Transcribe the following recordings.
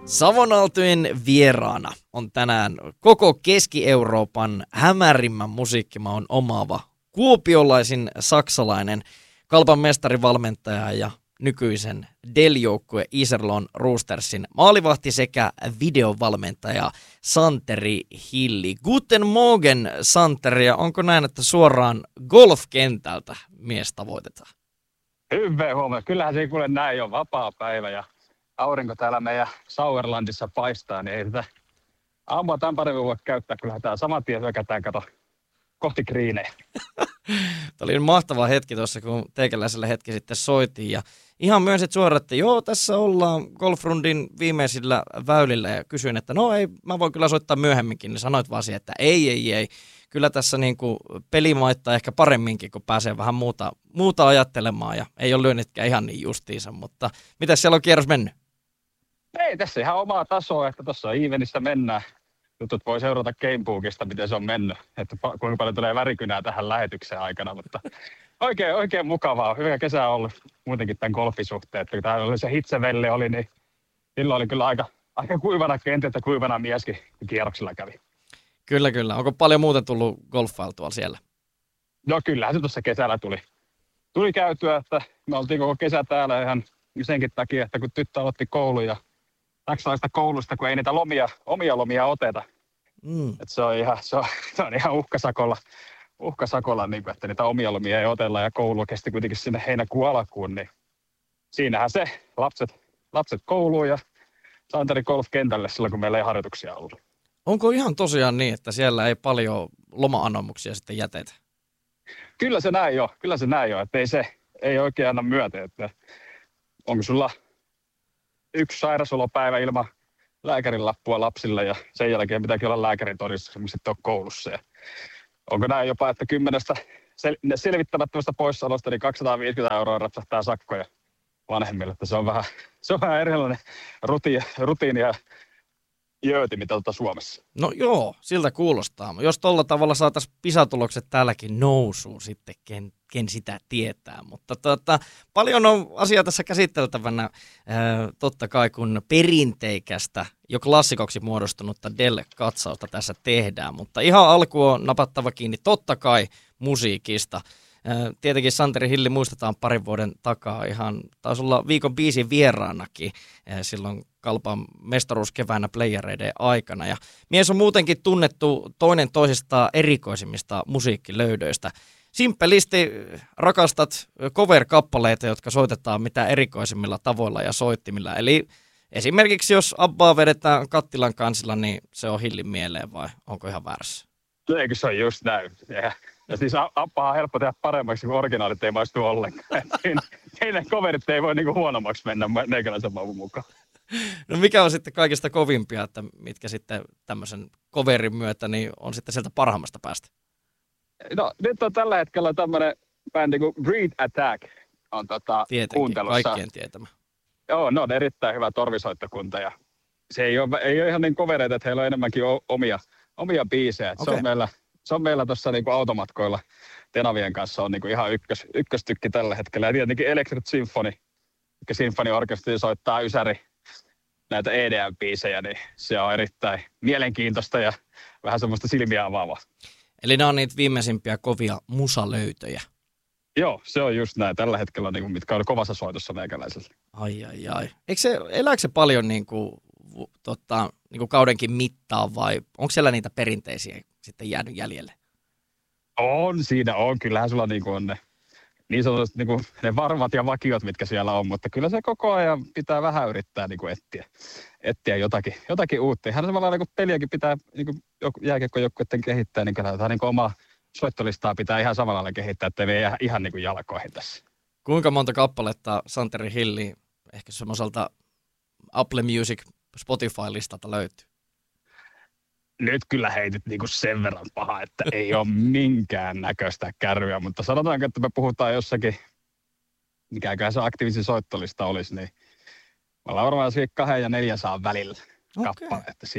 Savonaltojen vieraana on tänään koko Keski-Euroopan hämärimmän musiikkimaun omaava kuopiolaisin saksalainen Kalpan mestarivalmentaja ja nykyisen Dell-joukkue Iserlohn Roostersin maalivahti sekä videovalmentaja Santeri Hilli. Guten Morgen, Santeri, ja onko näin, että suoraan golfkentältä mies tavoitetaan? Hyvää huomenta. Kyllähän se kuule näin on vapaa päivä ja aurinko täällä meidän Sauerlandissa paistaa, niin ei tätä aamua tämän paremmin voi käyttää. Kyllähän tää saman tien hyökätään kohti kriinejä. Tämä oli mahtava hetki tuossa, kun teikäläisellä hetki sitten soitiin. Ja ihan myönsit suoraan, että joo, tässä ollaan golfrundin viimeisillä väylillä. Ja kysyin, että no ei, mä voin kyllä soittaa myöhemminkin. Niin sanoit vaan siihen, että ei. Kyllä tässä niin kuin peli maittaa ehkä paremminkin, kun pääsee vähän muuta ajattelemaan. Ja ei ole lyönnitkään ihan niin justiinsa, mutta mitäs siellä on kierros mennyt? Ei, tässä ihan omaa tasoa, että tuossa Evenissä mennään. Jutut voi seurata Gamebookista, miten se on mennyt, että kuinka paljon tulee värikynää tähän lähetyksen aikana, mutta oikein mukavaa. Hyvä kesä on ollut muutenkin tämän golfin suhteen, että kun täällä oli se Hitsevelle oli, niin silloin oli kyllä aika kuivana kenttä, kuivana mieskin, kun kierroksilla kävi. Kyllä. Onko paljon muuta tullut golfailtua siellä? No kyllähän se tuossa kesällä tuli käytyä, että me oltiin koko kesä täällä ihan senkin takia, että kun tyttö aloitti koulun ja saksalaista koulusta, kun ei niitä omia lomia oteta. Että se on ihan uhkasakolla niin kuin, että niitä omia lomia ei otella ja koulu kesti kuitenkin sinne heinäkuun alkuun, niin siinähän se lapset kouluun ja Santeri golfkentälle silloin, kun meillä ei harjoituksia ollut. Onko ihan tosiaan niin, että siellä ei paljon loma-anomuksia sitten jätetä? Kyllä se näin jo, että ei oikein anna myöten, että onko sulla yksi sairasolopäivä ilman lääkärin lappua lapsille ja sen jälkeen pitääkin olla lääkärin todistus, missä et ole koulussa. Ja onko näin jopa, että 10 selvittämättömästä poissaolosta niin 250 € rapsahtaa sakkoja vanhemmille, että se on vähän erilainen rutiini ja jööti, mitä Suomessa. No joo, siltä kuulostaa. Jos tolla tavalla saataisiin PISA-tulokset täälläkin nousuun sitten, ken sitä tietää. Mutta paljon on asiaa tässä käsiteltävänä, totta kai kun perinteikästä, jo klassikoksi muodostunutta Dell-katsausta tässä tehdään. Mutta ihan alku on napattava kiinni totta kai musiikista. Tietenkin Santeri Hilli muistetaan parin vuoden takaa ihan, taisi olla viikon biisin vieraanakin silloin Kalpan mestaruuskeväänä playereiden aikana. Ja mies on muutenkin tunnettu toinen toisistaan erikoisimmista musiikkilöydöistä. Simppelisti rakastat cover-kappaleita, jotka soitetaan mitä erikoisimmilla tavoilla ja soittimilla. Eli esimerkiksi jos Abbaa vedetään kattilan kansilla, niin se on Hillin mieleen vai onko ihan väärässä? Eikö se on just näin? Ja siis Abbaa on helppo tehdä paremmaksi, kun originaalit ei maistu ollenkaan. Heidän coverit ei voi niinku huonommaksi mennä meikäläisen mauvun mukaan. No mikä on sitten kaikista kovimpia, että mitkä sitten tämmöisen coverin myötä niin on sitten sieltä parhaimmasta päästä? No nyt on tällä hetkellä tämmöinen bändi kuin Breed Attack on tietenkin, kuuntelussa. kaikkien tietämä. Joo, ne on erittäin hyvä torvisoittokunta ja se ei ole ihan niin covereita, että heillä on enemmänkin omia biisejä. Okay. Se on meillä tuossa niinku automatkoilla Tenavien kanssa on niinku ihan ykköstykki tällä hetkellä. Ja tietenkin Electric Symphony, eli sinfoniorkestri soittaa ysäri näitä EDM-biisejä, niin se on erittäin mielenkiintoista ja vähän semmoista silmiä avaavaa. Eli nämä on niitä viimeisimpiä kovia musalöytöjä. Joo, se on just näin tällä hetkellä, niin kuin, mitkä on kovassa soitossa meikäläisellä. Ai. Elääkö se paljon niin kuin kaudenkin mittaan vai onko siellä niitä perinteisiä sitten jäänyt jäljelle? Siinä on. Kyllähän sulla niin kuin on ne niin sanotusti niin kuin ne varmat ja vakiot, mitkä siellä on, mutta kyllä se koko ajan pitää vähän yrittää niin kuin etsiä jotakin uutta. Ihan samalla lailla kuin peliäkin pitää niin jääkiekkojoukkueiden kehittää, niin kyllä tämä niin kuin omaa soittolistaa pitää ihan samalla lailla kehittää, ettei me jää ihan niin kuin jalkoihin tässä. Kuinka monta kappaletta Santeri Hilli ehkä semmoiselta Apple Music Spotify-listalta löytyy? Nyt kyllä heitit niinku sen verran paha, että ei ole minkään näköistä kärryä, mutta sanotaanko, että me puhutaan jossakin, mikäköhän se aktiivisen soittolista olisi, niin me ollaan varmaan 200 ja 400 välillä kappale, että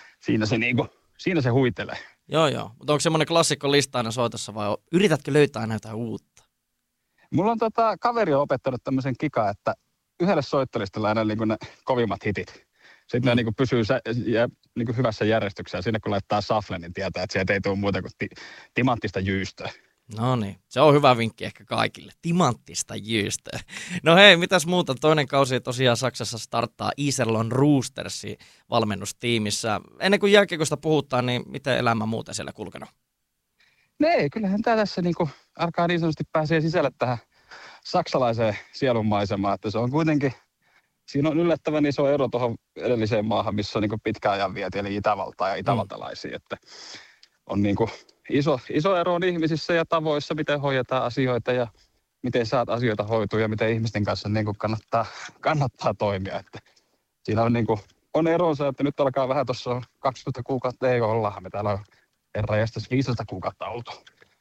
siinä se huitelee. Joo, mutta onko semmoinen klassikkolista aina soitossa vai yritätkö löytää aina jotain uutta? Mulla on kaveri on opettanut tämmöisen kikan, että yhdelle soittolistalle aina niin ne kovimmat hitit. Sitten ne niin kuin pysyy niin kuin hyvässä järjestyksessä. Sinne kun laittaa safle, niin tietää, että sieltä ei tule muuta kuin timanttista jyystöä. No niin, se on hyvä vinkki ehkä kaikille. Timanttista jyystöä. No hei, mitäs muuta? Toinen kausi tosiaan Saksassa starttaa Iserlohn Roostersin valmennustiimissä. Ennen kuin jälkiekosta puhutaan, niin miten elämä muuten siellä kulkenut? Nee, kyllähän tämä tässä niin kuin alkaa niin sanotusti pääsee sisälle tähän saksalaiseen sielunmaisemaan, että se on kuitenkin, siinä on yllättävän iso ero tuohon edelliseen maahan, missä on niin kuin pitkään ajan vieti, eli Itävaltaa ja itävaltalaisia, että on niin kuin iso ero on ihmisissä ja tavoissa, miten hoidetaan asioita ja miten saat asioita hoitua ja miten ihmisten kanssa niin kuin kannattaa toimia, että siinä on, niin kuin, on eronsa, että nyt alkaa vähän tuossa 12 kuukautta ei olla, me täällä on herranjestas 15 kuukautta oltu,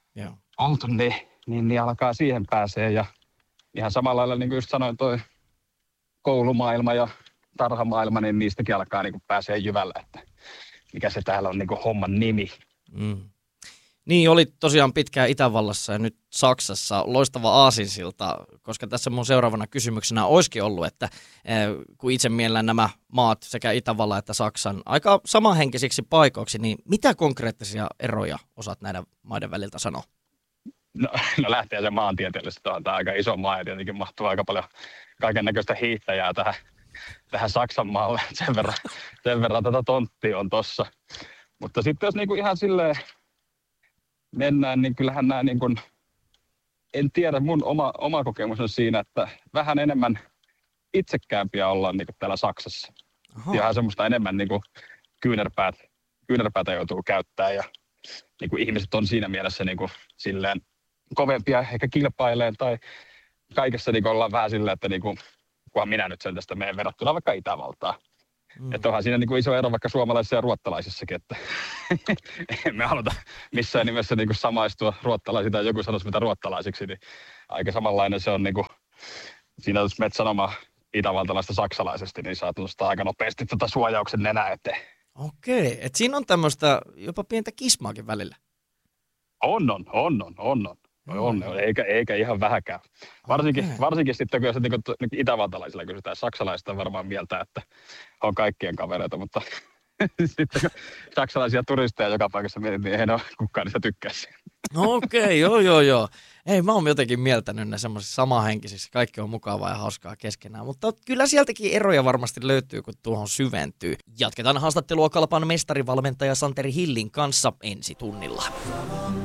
niin alkaa siihen pääsee ja ihan samalla lailla, niin kuin just sanoin, toi koulumaailma ja tarhamaailma, niin niistäkin alkaa niin kuin pääsee jyvällä, että mikä se täällä on niin kuin homman nimi. Niin, oli tosiaan pitkään Itävallassa ja nyt Saksassa. Loistava aasinsilta, koska tässä mun seuraavana kysymyksenä olisikin ollut, että kun itse miellän nämä maat sekä Itävallan että Saksan aika samanhenkisiksi paikoiksi, niin mitä konkreettisia eroja osaat näiden maiden väliltä sanoa? No lähtee se maantieteellisesti, on tämä aika iso maa ja tietenkin mahtuu aika paljon kaiken näköistä hiihtäjää tähän Saksan maalle. Sen verran tätä tonttia on tossa. Mutta sitten jos niinku ihan silleen mennään, niin kyllähän nämä, niin kuin, en tiedä, mun oma kokemus on siinä, että vähän enemmän itsekäämpiä ollaan niin kuin täällä Saksassa. Ihan semmoista enemmän niin kuin kyynärpäätä joutuu käyttämään ja niin kuin ihmiset on siinä mielessä niin kuin, silleen kovempia ehkä kilpaileen tai kaikessa niin kuin ollaan vähän silleen, että niin kuin, kunhan minä nyt sen tästä menen verrattuna vaikka Itävaltaan. Että onhan siinä niin kuin iso ero vaikka suomalaisissa ja ruottalaisissakin, että emme haluta missään nimessä niin kuin samaistua ruottalaisiin tai joku sanoisi mitä ruottalaisiksi, niin aika samanlainen se on niin kuin, siinä jos menet sanomaan itävaltalaista saksalaisesti, niin saat nostaa aika nopeasti suojauksen nenää eteen. Okei, että siinä on tämmöistä jopa pientä kismaakin välillä. On, eikä ihan vähäkään. Varsinkin sitten, kun niin itävaltalaisilla kysytään, saksalaista on varmaan mieltä, että on kaikkien kavereita, mutta sitten kun saksalaisia turisteja joka paikassa mietit, niin eihän ole kukaan niistä tykkäisi. Okei, joo. Ei, mä oon jotenkin mieltänyt ne semmoisiksi samanhenkisiksi, kaikki on mukavaa ja hauskaa keskenään, mutta kyllä sieltäkin eroja varmasti löytyy, kun tuohon syventyy. Jatketaan haastattelua Kalpan mestarivalmentaja Santeri Hillin kanssa ensi tunnilla.